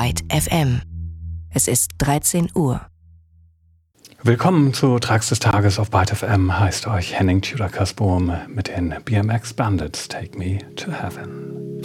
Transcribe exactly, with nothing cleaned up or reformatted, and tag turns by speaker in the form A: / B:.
A: Byte F M. Es ist dreizehn Uhr.
B: Willkommen zu Tracks des Tages auf Byte F M. Heißt euch Henning Tudor-Kasbohm mit den B M X Bandits Take Me to Heaven.